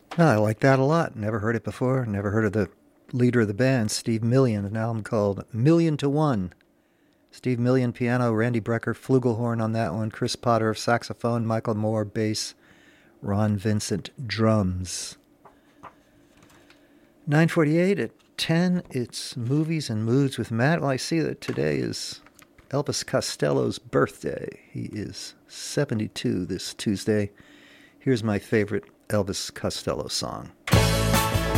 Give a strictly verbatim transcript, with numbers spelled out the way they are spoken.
Oh, I like that a lot. Never heard it before. Never heard of the leader of the band, Steve Million, an album called Million to One. Steve Million piano, Randy Brecker flugelhorn on that one, Chris Potter saxophone, Michael Moore bass, Ron Vincent drums. nine forty-eight at ten, it's Movies and Moods with Matt. Well, I see that today is Elvis Costello's birthday. He is seventy-two this Tuesday. Here's my favorite Elvis Costello song.